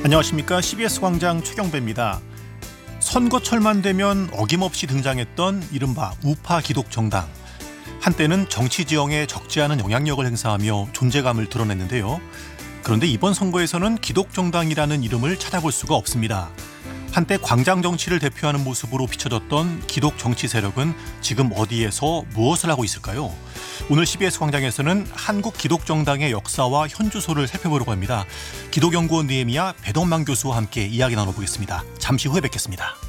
안녕하십니까. CBS 광장 최경배입니다. 선거철만 되면 어김없이 등장했던 이른바 우파 기독정당. 한때는 정치 지형에 적지 않은 영향력을 행사하며 존재감을 드러냈는데요. 그런데 이번 선거에서는 기독정당이라는 이름을 찾아볼 수가 없습니다. 한때 광장 정치를 대표하는 모습으로 비춰졌던 기독 정치 세력은 지금 어디에서 무엇을 하고 있을까요? 오늘 CBS 광장에서는 한국 기독정당의 역사와 현주소를 살펴보려고 합니다. 기독연구원 느헤미야 배덕만 교수와 함께 이야기 나눠보겠습니다. 잠시 후에 뵙겠습니다.